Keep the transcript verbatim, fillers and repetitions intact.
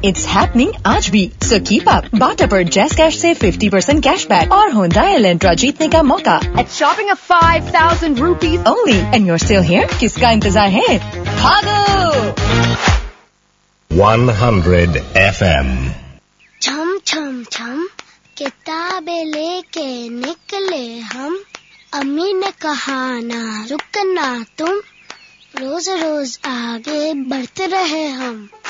It's happening आज भी. So keep up. Bata पर Jazz Cash से fifty percent cashback और Hyundai Elantra जीतने का मौका. At shopping of five thousand rupees only. And you're still here? किसका इंतजार है? भागो! one hundred F M. छम छम छम किताबें लेके निकले हम. अम्मी ने कहा ना रुकना तुम, रोज रोज आगे बढ़ते रहे हम.